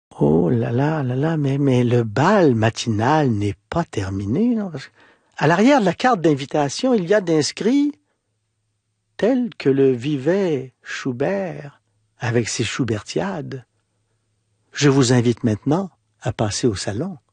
Oh là là, mais le bal matinal n'est pas terminé, non? À l'arrière de la carte d'invitation, il y a d'inscrit tel que le vivait Schubert avec ses Schubertiades. Je vous invite maintenant à passer au salon.